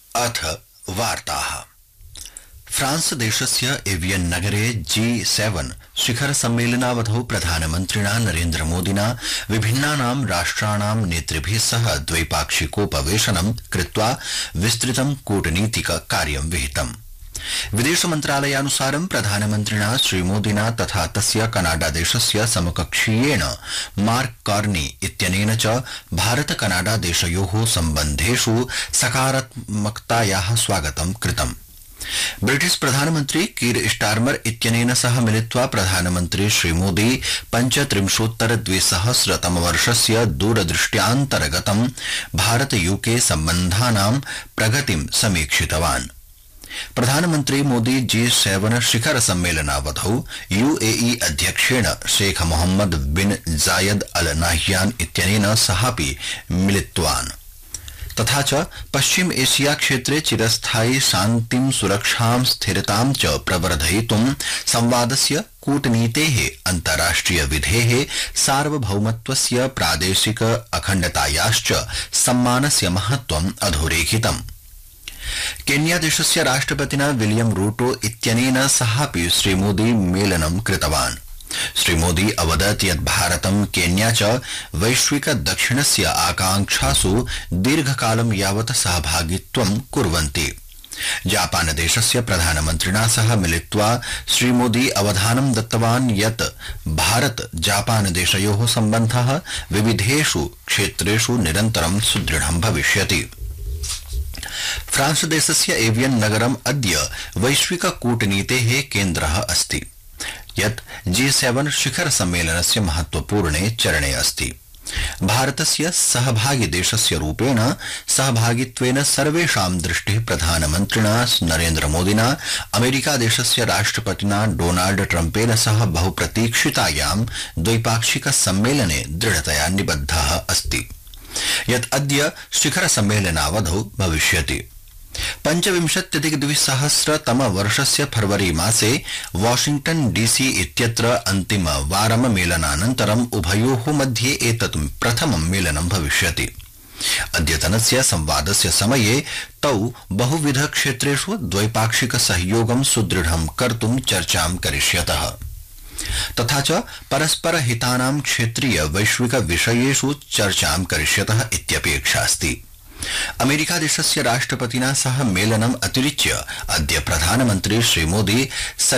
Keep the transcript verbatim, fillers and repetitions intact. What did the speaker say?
अथ वार्ताः। फ्रांस देशस्य एवियन नगरे जी सेवन शिखर सम्मेलनावधौ प्रधानमन्त्रिणा नरेन्द्र मोदिना विभिन्नानां राष्ट्राणां नेतृभिः सह द्वैपाक्षिकोपवेशनं कृत्वा विस्तृतं कूटनीतिक कार्यं विहितम्। विदेश मन्त्रालयानुसारं प्रधानमन्त्रिणा श्रीमोदिना तथा तस्य कनाडा देशस्य समकक्षीयेण मार्क कार्नी इत्यनेन च भारत कनाडा देशयोः सम्बन्धेषु सकारात्मकतायाः स्वागतं कृतम्। ब्रिटिश प्रधानमन्त्री कीर स्टारमर इत्यनेन सह मिलित्वा प्रधानमन्त्री श्रीमोदी पञ्चत्रिंशोत्तर द्विसहस्रतमवर्षस्य दूरदृष्ट्यान्तर्गतं भारत यूके सम्बन्धानां प्रगतिं समीक्षितवान्। प्रधानमन्त्री मोदी जी सेवन शिखर सम्मेलनावधौ यूएई अध्यक्षेण शेख मोहम्मद बिन जायद अल नाह्यान इत्यनेन सहापि मिलितवान्। तथा च पश्चिम एशिया क्षेत्रे चिरस्थायी शान्तिं सुरक्षां स्थिरतां च प्रवर्धयितुं संवादस्य कूटनीतेः अन्ताराष्ट्रिय विधेः सार्वभौमत्वस्य प्रादेशिक अखण्डतायाश्च सम्मानस्य महत्त्वम् अधोरेखितम्। केन्या देशस्य राष्ट्रपतिना विलियम रूटो इत्यनेन सहापि श्रीमोदी मेलनं कृतवान्। श्रीमोदी अवदत् यत् भारतं केन्या च वैश्विक दक्षिणस्य आकांक्षासु दीर्घकालं यावत् सहभागित्वं कुर्वन्ति। जापान देशस्य प्रधानमन्त्रिणा सह मिलित्वा श्रीमोदी अवधानं दत्तवान् यत् भारत जापान देशयोः सम्बन्धः विविधेषु क्षेत्रेषु निरन्तरं सुदृढं भविष्यति। फ्रांस देशस्य एवियन नगरम् अद्य वैश्विक कूटनीतेः केन्द्रः अस्ति, यत् जी सेवन शिखर सम्मेलनस्य महत्वपूर्णे चरणे अस्ति। भारतस्य सहभागी देशस्य रूपेण सहभागित्वेन सर्वेषां दृष्टिः प्रधानमन्त्रिणा नरेन्द्र मोदिना अमेरिका देशस्य राष्ट्रपतिना डोनाल्ड ट्रम्पेन सह बहुप्रतीक्षितायां द्वैपाक्षिक सम्मेलने दृढतया निबद्धः अस्ति, यत् अद्य शिखर सम्मेलनावधौ भविष्यति। पञ्चविंशत्यधिक द्विसहस्रतम वर्षस्य फरवरी मासे वाशिंग्टन डीसी इत्यत्र अन्तिमवारं मेलनानन्तरम् उभयोः मध्ये एतत् प्रथमं मेलनं भविष्यति। अद्यतनस्य संवादस्य समये तौ बहुविध क्षेत्रेषु द्वैपाक्षिक सहयोगं सुदृढं कर्तुं चर्चां करिष्यतः, तथा च परस्पर हितानां क्षेत्रीय वैश्विक विषयेषु चर्चां करिष्यतः इत्यपेक्षा अस्ति। अमेरिका देशस्य राष्ट्रपतिना सह मेलनम् अतिरिच्य अद्य प्रधानमन्त्री श्रीमोदी